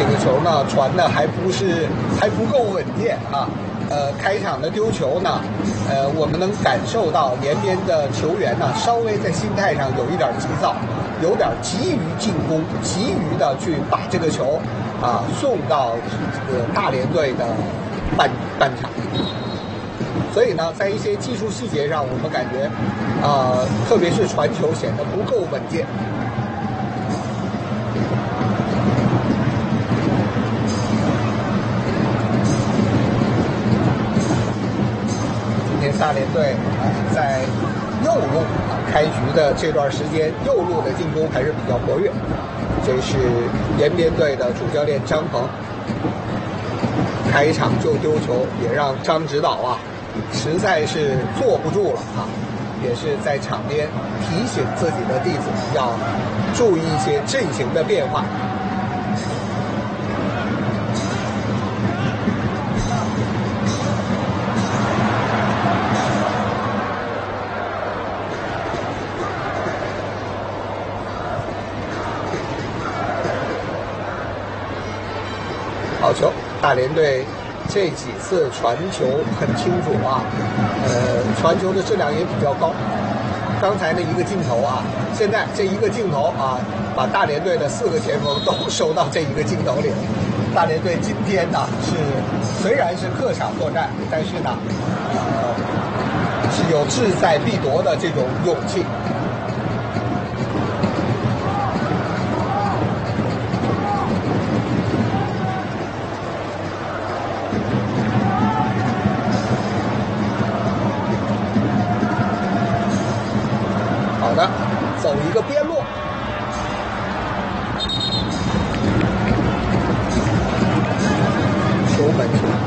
这个球呢传的还不够稳健啊。开场的丢球呢，我们能感受到延边的球员呢稍微在心态上有一点急躁，有点急于进攻，急于的去把这个球送到这个大连队的半场。所以呢，在一些技术细节上，我们感觉特别是传球显得不够稳健。大连队在右路开局的这段时间，右路的进攻还是比较活跃。这是延边队的主教练张鹏，开场就丢球，也让张指导实在是坐不住了也是在场边提醒自己的弟子要注意一些阵型的变化。好球！大连队这几次传球很清楚传球的质量也比较高。刚才的一个镜头现在这一个镜头把大连队的4个前锋都收到这一个镜头里了。大连队今天呢虽然是客场作战，但是呢是有志在必夺的这种勇气。好的，走一个边路，球门